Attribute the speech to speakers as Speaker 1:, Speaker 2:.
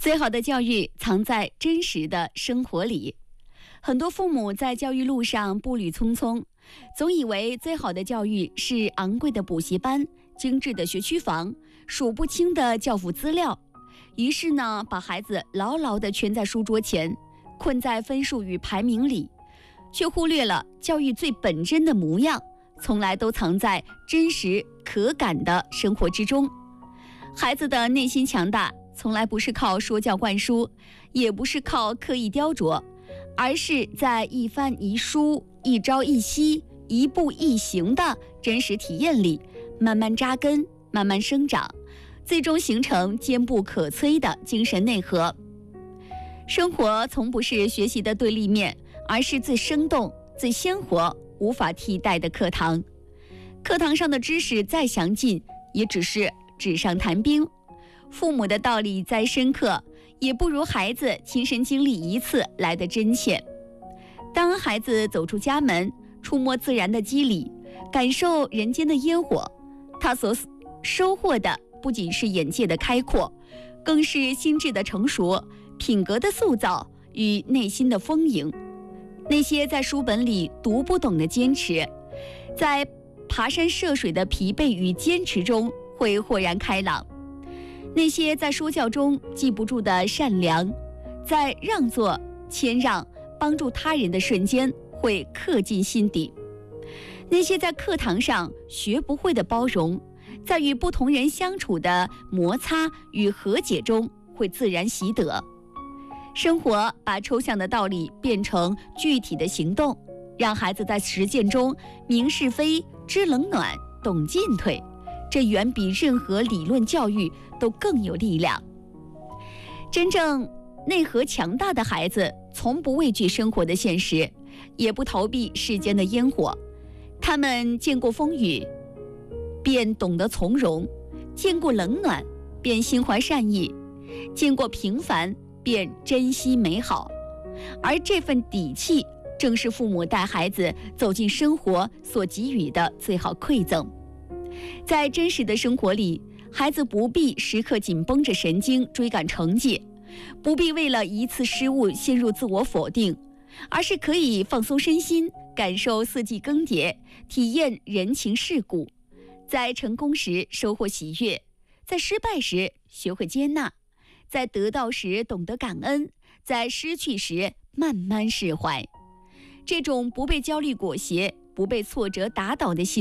Speaker 1: 最好的教育藏在真实的生活里。很多父母在教育路上步履匆匆，总以为最好的教育是昂贵的补习班、精致的学区房、数不清的教辅资料，于是呢，把孩子牢牢地圈在书桌前，困在分数与排名里，却忽略了教育最本真的模样，从来都藏在真实可感的生活之中。孩子的内心强大，从来不是靠说教灌输，也不是靠刻意雕琢，而是在一番一书、一朝一夕、一步一行的真实体验里，慢慢扎根，慢慢生长，最终形成坚不可摧的精神内核。生活从不是学习的对立面，而是最生动、最鲜活、无法替代的课堂。课堂上的知识再详尽，也只是纸上谈兵。父母的道理再深刻，也不如孩子亲身经历一次来得真切。当孩子走出家门，触摸自然的肌理，感受人间的烟火，他所收获的不仅是眼界的开阔，更是心智的成熟、品格的塑造与内心的丰盈。那些在书本里读不懂的坚持，在爬山涉水的疲惫与坚持中会豁然开朗。那些在说教中记不住的善良，在让座、谦让、帮助他人的瞬间会刻进心底。那些在课堂上学不会的包容，在与不同人相处的摩擦与和解中会自然习得。生活把抽象的道理变成具体的行动，让孩子在实践中明是非、知冷暖、懂进退，这远比任何理论教育都更有力量。真正内核强大的孩子，从不畏惧生活的现实，也不逃避世间的烟火。他们见过风雨，便懂得从容；见过冷暖，便心怀善意；见过平凡，便珍惜美好。而这份底气，正是父母带孩子走进生活所给予的最好馈赠。在真实的生活里，孩子不必时刻紧绷着神经追赶成绩，不必为了一次失误陷入自我否定，而是可以放松身心，感受四季更迭，体验人情世故。在成功时收获喜悦，在失败时学会接纳，在得到时懂得感恩，在失去时慢慢释怀。这种不被焦虑裹挟，不被挫折打倒的心